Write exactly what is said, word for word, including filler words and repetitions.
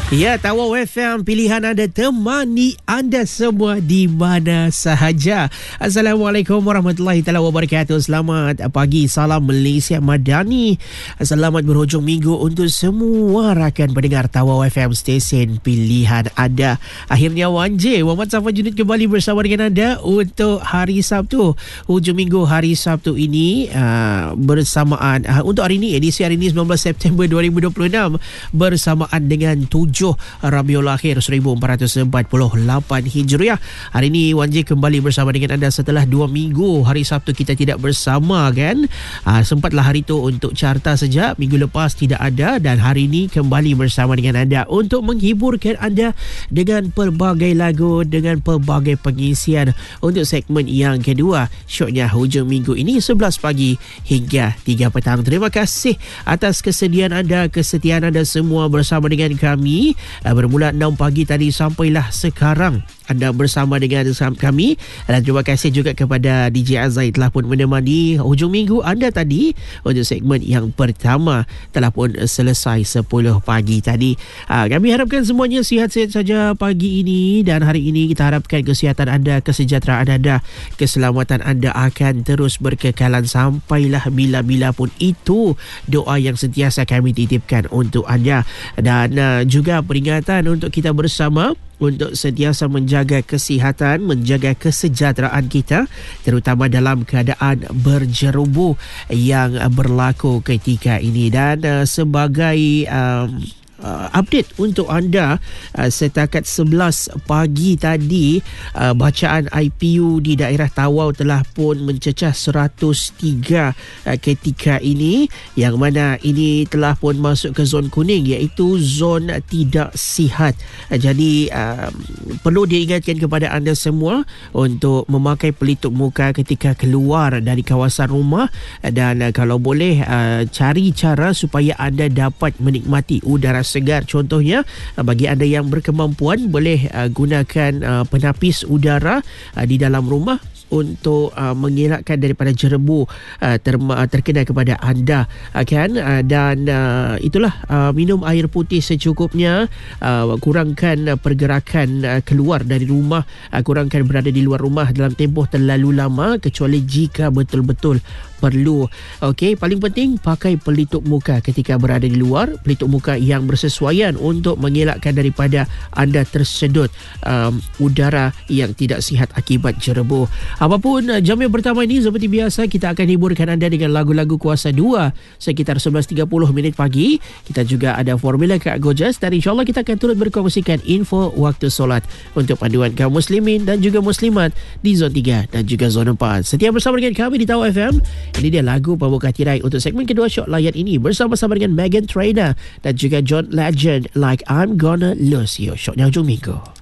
Ya, Tawau F M, pilihan anda, temani anda semua di mana sahaja. Assalamualaikum warahmatullahi taala wabarakatuh. Selamat pagi, salam Malaysia Madani. Selamat berhujung minggu untuk semua rakan pendengar Tawau F M, stesen pilihan anda. Akhirnya Wan J, Muhammad Safwan Junid kembali bersama dengan anda untuk hari Sabtu. Hujung minggu hari Sabtu ini uh, bersamaan uh, untuk hari ini, edisi hari ini sembilan belas September dua ribu dua puluh enam, bersamaan dengan tujuh Rabiul Akhir seribu empat ratus empat puluh lapan Hijriah. Hari ini Wan J kembali bersama dengan anda setelah dua minggu. Hari Sabtu kita tidak bersama kan. Ha, sempatlah hari itu untuk carta saja. Minggu lepas tidak ada, dan hari ini kembali bersama dengan anda untuk menghiburkan anda dengan pelbagai lagu, dengan pelbagai pengisian untuk segmen yang kedua. Syoknya hujung minggu ini sebelas pagi hingga tiga petang. Terima kasih atas kesediaan anda, kesetiaan anda semua bersama dengan kami. Bermula enam pagi tadi sampailah sekarang anda bersama dengan kami. Dan terima kasih juga kepada D J Azai telah pun menemani hujung minggu anda tadi untuk segmen yang pertama, telah pun selesai sepuluh pagi tadi. Ha, kami harapkan semuanya sihat-sihat saja pagi ini, dan hari ini kita harapkan kesihatan anda, kesejahteraan anda, keselamatan anda akan terus berkekalan sampailah bila-bila pun. Itu doa yang sentiasa kami titipkan untuk anda. Dan uh, juga peringatan untuk kita bersama untuk sentiasa menjaga kesihatan, menjaga kesejahteraan kita, terutama dalam keadaan berjerubu yang berlaku ketika ini. Dan uh, sebagai um, Uh, update untuk anda, uh, setakat sebelas pagi tadi, uh, bacaan I P U di daerah Tawau telah pun mencecah seratus tiga uh, ketika ini, yang mana ini telah pun masuk ke zon kuning, iaitu zon tidak sihat. Uh, jadi uh, perlu diingatkan kepada anda semua untuk memakai pelitup muka ketika keluar dari kawasan rumah, dan uh, kalau boleh uh, cari cara supaya anda dapat menikmati udara segar. Contohnya, bagi anda yang berkemampuan, boleh uh, gunakan uh, penapis udara uh, di dalam rumah untuk uh, mengelakkan daripada jerebu uh, ter, uh, terkena kepada anda, uh, kan uh, dan uh, itulah, uh, minum air putih secukupnya, uh, kurangkan uh, pergerakan uh, keluar dari rumah, uh, kurangkan berada di luar rumah dalam tempoh terlalu lama, kecuali jika betul-betul perlu. Okey, paling penting pakai pelitup muka ketika berada di luar, pelitup muka yang bersesuaian untuk mengelakkan daripada anda tersedut um, udara yang tidak sihat akibat jerebu. Apapun uh, jam yang pertama ini, seperti biasa kita akan hiburkan anda dengan lagu-lagu kuasa dua sekitar sebelas tiga puluh minit pagi. Kita juga ada Formula Kak Gojas, dan insyaAllah kita akan turut berkongsikan info waktu solat untuk panduan kaum muslimin dan juga muslimat di zon tiga dan juga zon empat. Setia bersama dengan kami di Tawau F M. Ini dia lagu pembuka tirai untuk segmen kedua Syok Layan ini, bersama-sama dengan Meghan Trainor dan juga John Legend, Like I'm Gonna Lose You. Syoknya hujung minggu.